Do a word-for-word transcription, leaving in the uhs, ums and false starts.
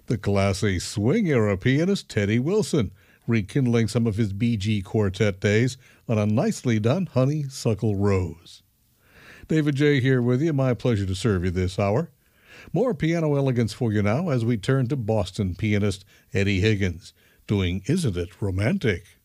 The Class A swing-era pianist Teddy Wilson, rekindling some of his Bee Gee quartet days on a nicely done Honeysuckle Rose. David J. here with you. My pleasure to serve you this hour. More piano elegance for you now as we turn to Boston pianist Eddie Higgins, doing Isn't It Romantic?